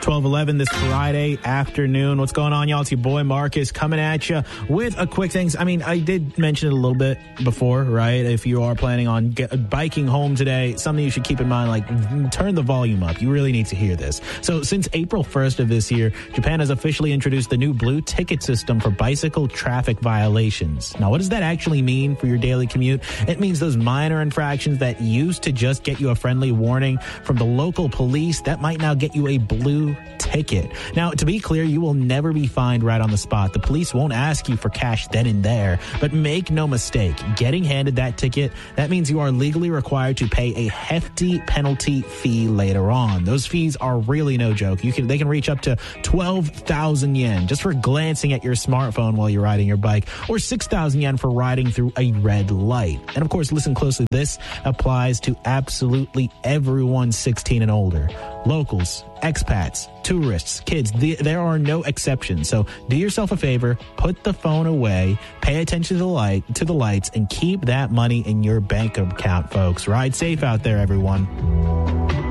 12:11 this Friday afternoon. What's going on, y'all? It's your boy Marcus coming at you with a quick things. I mean, I did mention it a little bit before, right? If you are planning on biking home today, something you should keep in mind, like turn the volume up. You really need to hear this. So since April 1st of this year, Japan has officially introduced the new blue ticket system for bicycle traffic violations. Now, what does that actually mean for your daily commute? It means those minor infractions that used to just get you a friendly warning from the local police, that might now get you a blue ticket. Now, to be clear, you will never be fined right on the spot. The police won't ask you for cash then and there, but make no mistake, getting handed that ticket, that means you are legally required to pay a hefty penalty fee later on. Those fees are really no joke. They can reach up to 12,000 yen just for glancing at your smartphone while you're riding your bike, or 6,000 yen for riding through a red light. And of course, listen closely, this applies to absolutely everyone 16 and older. Locals, expats, tourists, kids, there are no exceptions. So do yourself a favor, put the phone away, pay attention to the lights, and keep that money in your bank account, folks. Ride safe out there, everyone.